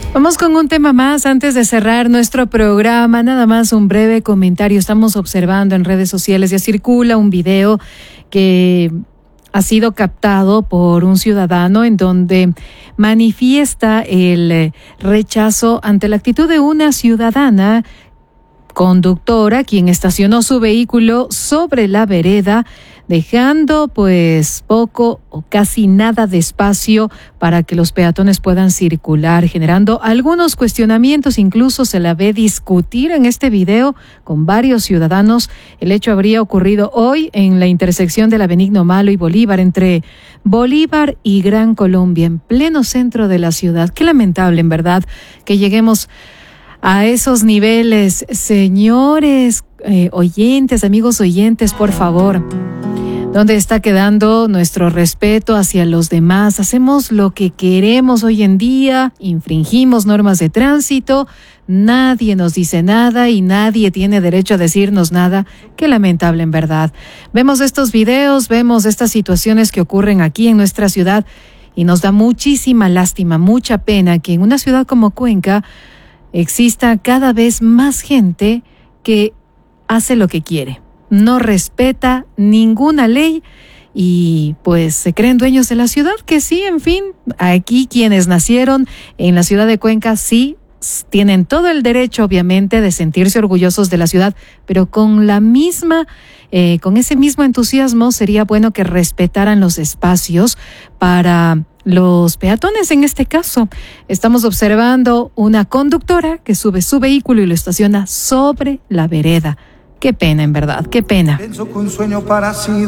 Vamos con un tema más antes de cerrar nuestro programa. Nada más un breve comentario. Estamos observando en redes sociales, ya circula un video que ha sido captado por un ciudadano en donde manifiesta el rechazo ante la actitud de una ciudadana conductora quien estacionó su vehículo sobre la vereda, dejando pues poco o casi nada de espacio para que los peatones puedan circular, generando algunos cuestionamientos. Incluso se la ve discutir en este video con varios ciudadanos. El hecho habría ocurrido hoy en la intersección de la Benigno Malo y Bolívar, entre Bolívar y Gran Colombia, en pleno centro de la ciudad. Qué lamentable, en verdad, que lleguemos a esos niveles. Señores oyentes, amigos oyentes, por favor, ¿dónde está quedando nuestro respeto hacia los demás? Hacemos lo que queremos hoy en día, infringimos normas de tránsito, nadie nos dice nada y nadie tiene derecho a decirnos nada. Qué lamentable, en verdad. Vemos estos videos, vemos estas situaciones que ocurren aquí en nuestra ciudad y nos da muchísima lástima, mucha pena que en una ciudad como Cuenca exista cada vez más gente que hace lo que quiere, no respeta ninguna ley y pues se creen dueños de la ciudad, que sí, en fin, aquí quienes nacieron en la ciudad de Cuenca sí tienen todo el derecho, obviamente, de sentirse orgullosos de la ciudad, pero con ese mismo entusiasmo sería bueno que respetaran los espacios para los peatones. En este caso, estamos observando una conductora que sube su vehículo y lo estaciona sobre la vereda. Qué pena, en verdad, qué pena.